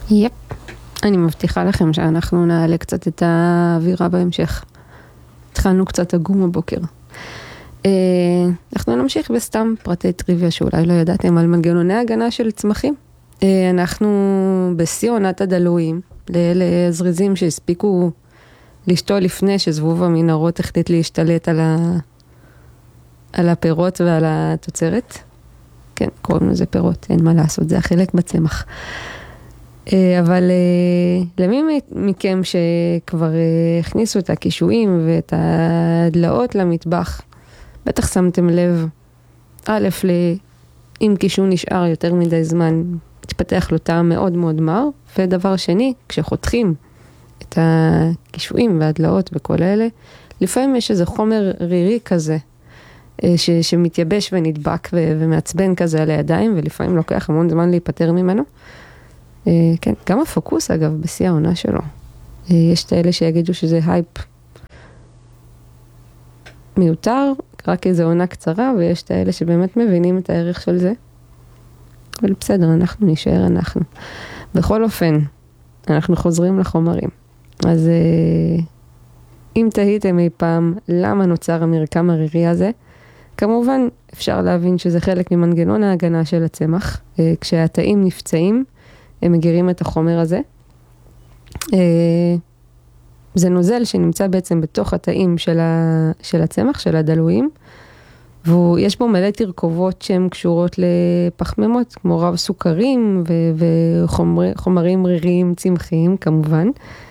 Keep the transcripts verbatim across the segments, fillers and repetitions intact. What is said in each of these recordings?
יפ. אני מבטיחה לכם שאנחנו נעלה קצת את האווירה בהמשך. התחלנו קצת עגום הבוקר. אנחנו נמשיך בסתם פרטי טריוויה שאולי לא ידעתם על מנגנוני הגנה של צמחים. אנחנו בשיא עונת הדלויים, לאלה זריזים שהספיקו לשתול לפני שזבוב המנהרות החליט להשתלט על, ה... על הפירות ועל התוצרת. כן, קוראים לזה פירות, אין מה לעשות, זה החלק בצמח. אבל למי מכם שכבר הכניסו את הקישואים ואת הדלאות למטבח, בטח שמתם לב, א', אם קישו נשאר יותר מדי זמן, מתפתח לו טעם מאוד מאוד מר, ודבר שני, כשחותכים את הקישואים והדלאות וכל אלה, לפעמים יש איזה חומר רירי כזה, ש, שמתייבש ונדבק ו, ומעצבן כזה על הידיים, ולפעמים לוקח המון זמן להיפטר ממנו. כן, גם הפוקוס אגב, בשיא העונה שלו. יש את האלה שיגידו שזה הייפ מיותר, רק איזו עונה קצרה, ויש את האלה שבאמת מבינים את הערך של זה. אבל בסדר, אנחנו נשאר אנחנו. בכל אופן, אנחנו חוזרים לחומרים. אז אם תהיתם אי פעם למה נוצר המרקם הרירי הזה, כמובן אפשר להבין שזה חלק ממנגנון ההגנה של הצמח. כשהתאים נפצעים, הם מגירים את החומר הזה. זה נוזל שנמצא בעצם בתוך התאים של, ה... של הצמח, של הדלויים, ויש בו מלא תרכובות שהן קשורות לפחמימות, כמו רב סוכרים ו... וחומרים ריריים צמחיים כמובן.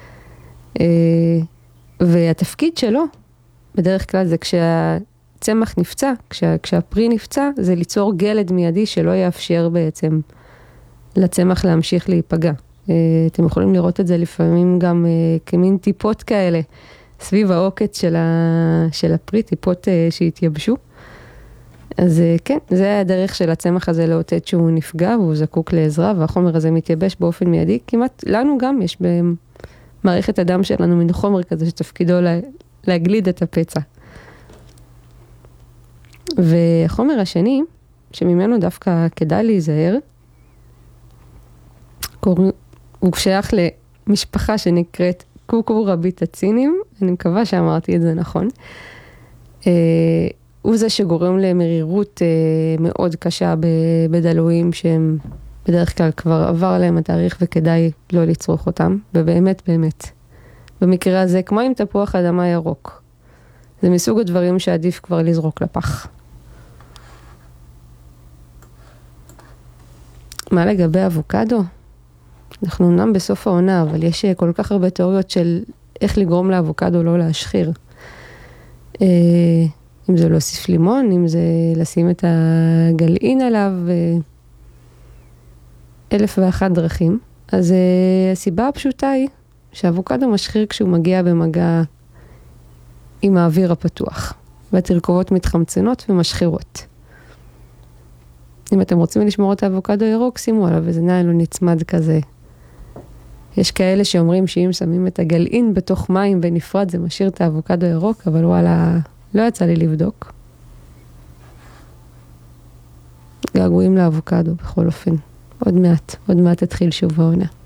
והתפקיד שלו, בדרך כלל זה כשהצמח נפצע, כשה... כשהפרי נפצע, זה ליצור גלד מיידי שלא יאפשר בעצם לצמח להמשיך להיפגע. אתם יכולים לראות את זה לפעמים גם כמין טיפות כאלה, סביב העוקץ של, ה... של הפרי, טיפות שהתייבשו. אז כן, זה הדרך של הצמח הזה לאותת שהוא נפגע, והוא זקוק לעזרה, והחומר הזה מתייבש באופן מיידי. כמעט לנו גם יש במערכת הדם שלנו מין חומר כזה שתפקידו לה... להגליד את הפצע. והחומר השני, שממנו דווקא כדאי להיזהר, הוא שייך למשפחה שנקראת קוקורביטצינים, אני מקווה שאמרתי את זה נכון. הוא זה שגורם למרירות מאוד קשה בדלויים שהם בדרך כלל כבר עבר להם התאריך וכדאי לא לצרוך אותם, ובאמת באמת. במקרה הזה, כמו עם תפוח אדמה ירוק. זה מסוג הדברים שעדיף כבר לזרוק לפח. מה לגבי אבוקדו? אנחנו אמנם בסוף העונה, אבל יש כל כך הרבה תיאוריות של איך לגרום לאבוקדו לא להשחיר. אם זה להוסיף לימון, אם זה לשים את הגלעין עליו, אלף ואחת דרכים. אז הסיבה הפשוטה היא שהאבוקדו משחיר כשהוא מגיע במגע עם האוויר הפתוח, והתרכובות מתחמצנות ומשחירות. אם אתם רוצים לשמור את האבוקדו ירוק, שימו עליו איזה ניילון נצמד כזה. יש כאלה שאומרים שאם שמים את הגלעין בתוך מים בנפרד, זה משאיר את האבוקדו ירוק, אבל וואלה, לא יצא לי לבדוק. געגועים לאבוקדו בכל אופן. עוד מעט, עוד מעט תתחיל שוב העונה.